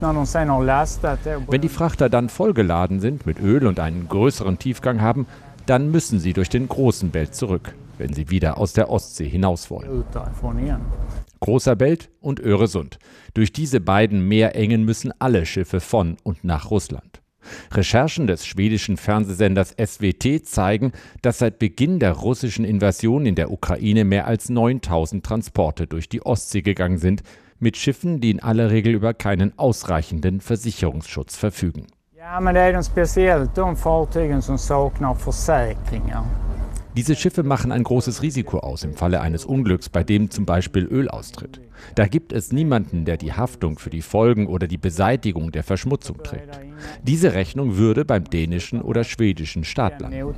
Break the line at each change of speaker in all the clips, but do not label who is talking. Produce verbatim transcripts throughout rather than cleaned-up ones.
Wenn die Frachter dann vollgeladen sind mit Öl und einen größeren Tiefgang haben, dann müssen sie durch den großen Belt zurück, wenn sie wieder aus der Ostsee hinaus wollen. Großer Belt und Öresund. Durch diese beiden Meerengen müssen alle Schiffe von und nach Russland. Recherchen des schwedischen Fernsehsenders S V T zeigen, dass seit Beginn der russischen Invasion in der Ukraine mehr als neuntausend Transporte durch die Ostsee gegangen sind, mit Schiffen, die in aller Regel über keinen ausreichenden Versicherungsschutz verfügen.
Ja, men det är de speciellt de fartygen som saknar försäkringar.
Diese Schiffe machen ein großes Risiko aus im Falle eines Unglücks, bei dem zum Beispiel Öl austritt. Da gibt es niemanden, der die Haftung für die Folgen oder die Beseitigung der Verschmutzung trägt. Diese Rechnung würde beim dänischen oder schwedischen Staat landen.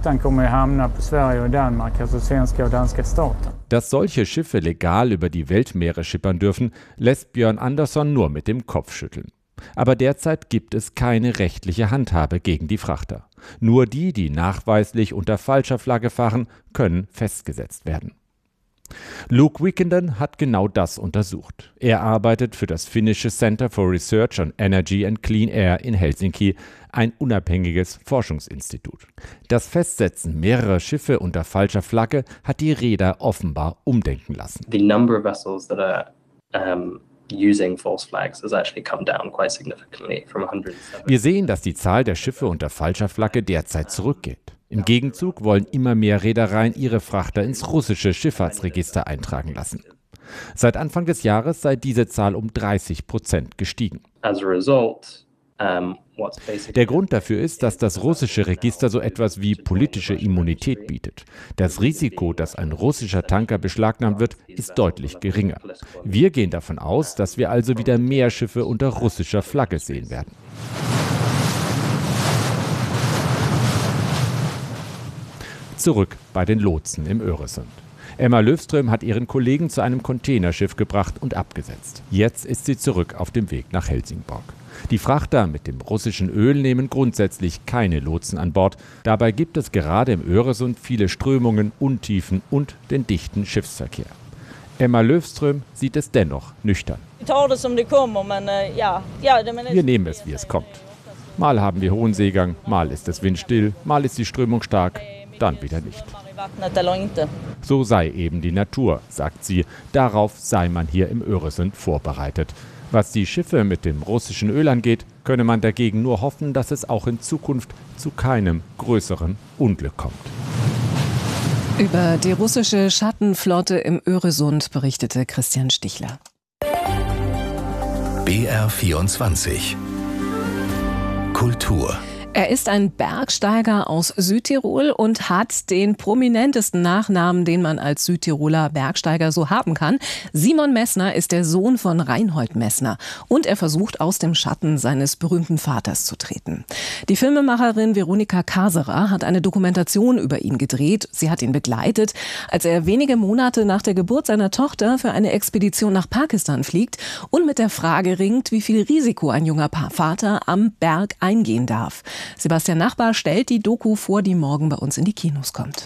Dass solche Schiffe legal über die Weltmeere schippern dürfen, lässt Björn Andersson nur mit dem Kopf schütteln. Aber derzeit gibt es keine rechtliche Handhabe gegen die Frachter. Nur die, die nachweislich unter falscher Flagge fahren, können festgesetzt werden. Luke Wickenden hat genau das untersucht. Er arbeitet für das finnische Center for Research on Energy and Clean Air in Helsinki, ein unabhängiges Forschungsinstitut. Das Festsetzen mehrerer Schiffe unter falscher Flagge hat die Reeder offenbar umdenken lassen.
The number of vessels that are um using false flags has actually come down quite significantly from one hundred seven.
Wir sehen, dass die Zahl der Schiffe unter falscher Flagge derzeit zurückgeht. Im Gegenzug wollen immer mehr Reedereien ihre Frachter ins russische Schifffahrtsregister eintragen lassen. Seit Anfang des Jahres sei diese Zahl um dreißig Prozent gestiegen.
As a result, um,
Der Grund dafür ist, dass das russische Register so etwas wie politische Immunität bietet. Das Risiko, dass ein russischer Tanker beschlagnahmt wird, ist deutlich geringer. Wir gehen davon aus, dass wir also wieder mehr Schiffe unter russischer Flagge sehen werden. Zurück bei den Lotsen im Öresund. Emma Löfström hat ihren Kollegen zu einem Containerschiff gebracht und abgesetzt. Jetzt ist sie zurück auf dem Weg nach Helsingborg. Die Frachter mit dem russischen Öl nehmen grundsätzlich keine Lotsen an Bord. Dabei gibt es gerade im Öresund viele Strömungen, Untiefen und den dichten Schiffsverkehr. Emma Löfström sieht es dennoch nüchtern. Wir nehmen es, wie es kommt. Mal haben wir hohen Seegang, mal ist es windstill, mal ist die Strömung stark, dann wieder nicht. So sei eben die Natur, sagt sie. Darauf sei man hier im Öresund vorbereitet. Was die Schiffe mit dem russischen Öl angeht, könne man dagegen nur hoffen, dass es auch in Zukunft zu keinem größeren Unglück kommt.
Über die russische Schattenflotte im Öresund berichtete Christian Stichler.
B R vierundzwanzig Kultur.
Er ist ein Bergsteiger aus Südtirol und hat den prominentesten Nachnamen, den man als Südtiroler Bergsteiger so haben kann. Simon Messner ist der Sohn von Reinhold Messner und er versucht, aus dem Schatten seines berühmten Vaters zu treten. Die Filmemacherin Veronika Kaserer hat eine Dokumentation über ihn gedreht. Sie hat ihn begleitet, als er wenige Monate nach der Geburt seiner Tochter für eine Expedition nach Pakistan fliegt und mit der Frage ringt, wie viel Risiko ein junger Vater am Berg eingehen darf. Sebastian Nachbar stellt die Doku vor, die morgen bei uns in die Kinos kommt.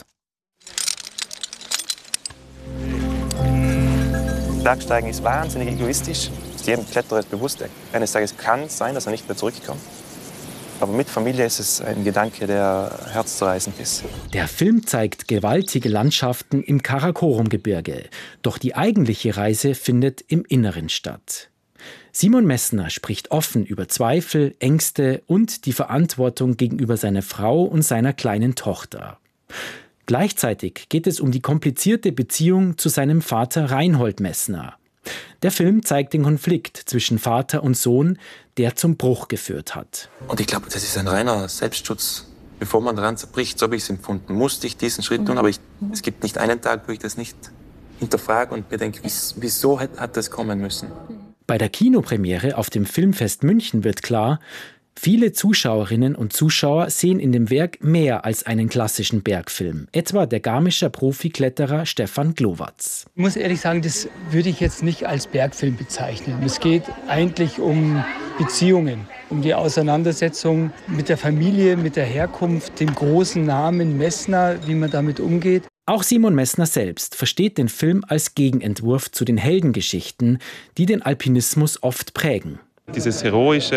Bergsteigen ist wahnsinnig egoistisch. Jedem Kletterer ist bewusst, eines Tages kann es sein, dass er nicht mehr zurückkommt. Aber mit Familie ist es ein Gedanke, der herzzerreißend ist.
Der Film zeigt gewaltige Landschaften im Karakorum-Gebirge. Doch die eigentliche Reise findet im Inneren statt. Simon Messner spricht offen über Zweifel, Ängste und die Verantwortung gegenüber seiner Frau und seiner kleinen Tochter. Gleichzeitig geht es um die komplizierte Beziehung zu seinem Vater Reinhold Messner. Der Film zeigt den Konflikt zwischen Vater und Sohn, der zum Bruch geführt hat.
Und ich glaube, das ist ein reiner Selbstschutz. Bevor man daran zerbricht, so habe ich es empfunden, musste ich diesen Schritt tun. Aber ich, es gibt nicht einen Tag, wo ich das nicht hinterfrage und mir denke, wieso hat, hat das kommen müssen?
Bei der Kinopremiere auf dem Filmfest München wird klar, viele Zuschauerinnen und Zuschauer sehen in dem Werk mehr als einen klassischen Bergfilm. Etwa der garmischer Profikletterer Stefan Glowacz.
Ich muss ehrlich sagen, das würde ich jetzt nicht als Bergfilm bezeichnen. Es geht eigentlich um Beziehungen, um die Auseinandersetzung mit der Familie, mit der Herkunft, dem großen Namen Messner, wie man damit umgeht.
Auch Simon Messner selbst versteht den Film als Gegenentwurf zu den Heldengeschichten, die den Alpinismus oft prägen.
Dieses Heroische